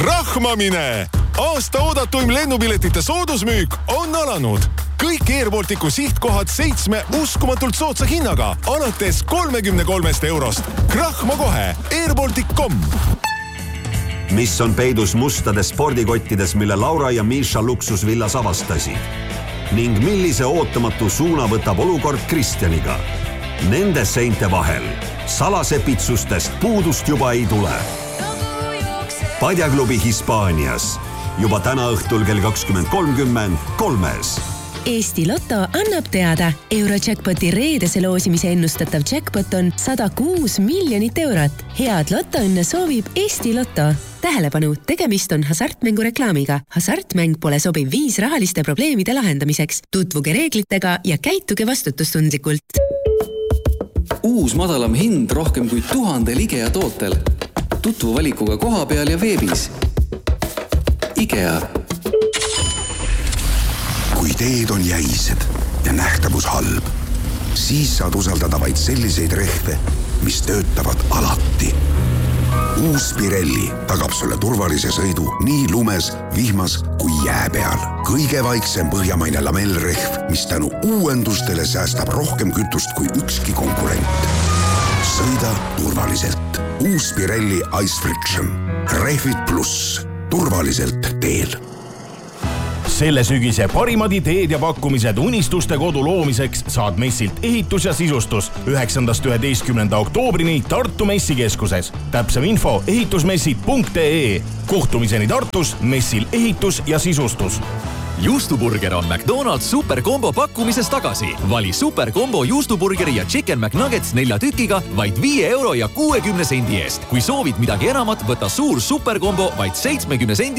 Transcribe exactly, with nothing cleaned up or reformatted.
Krahmamine! Aasta oodatuim lennupiletite soodusmüük on alanud. Kõik Airbalticu sihtkohad seitsme uskumatult soodsa hinnaga, alates kolmekümne kolmest eurost. Krahma kohe, airbaltic dot com. Mis on peidus mustades spordikottides, mille Laura ja Miša luksusvillas avastasid? Ning millise ootamatu suuna võtab olukord Kristjaniga? Nende seinte vahel. Salasepitsustest puudust juba ei tule. Padjaklubi Hispaanias. Juba täna õhtul kell kakskümmend kolmkümmend kolmes. Eesti Lotto annab teada. Eurojackpoti reedese loosimise ennustatav jackpot on sada kuus miljonit eurot. Head Lottoõnne soovib Eesti Lotto. Tähelepanu, tegemist on hasartmängu reklaamiga. Hasartmäng pole sobiv viis rahaliste probleemide lahendamiseks. Tutvuge reeglitega ja käituge vastutustundlikult. Uus madalam hind rohkem kui tuhandel IKEA tootel. Tutvu valikuga koha peal ja veebis. IKEA. Kui teed on jäised ja nähtavus halb, siis saad usaldada vaid selliseid rehve, mis töötavad alati. Uus Pirelli tagab sulle turvalise sõidu nii lumes, vihmas kui jää peal. Kõige vaiksem põhjamaine lamellrehv, mis tänu uuendustele säästab rohkem kütust kui ükski konkurent. Sõida turvaliselt. Uus Pirelli Ice Friction. Rehvid pluss. Turvaliselt teel. Selle sügise parimad ideed ja pakkumised unistuste kodu loomiseks saad messilt ehitus ja sisustus üheksandast üheteistkümnenda oktoobrini Tartu messikeskuses. Täpsem info ehitusmessid punkt ee. Kohtumiseni Tartus messil ehitus ja sisustus. Juustuburger on McDonald's superkombo pakkumises tagasi. Vali superkombo juustuburgeri ja chicken McNuggets nelja tükiga vaid viie euro ja kuuekümne sendi eest. Kui soovid midagi enamat, võta suur superkombo vaid seitsmekümne sendi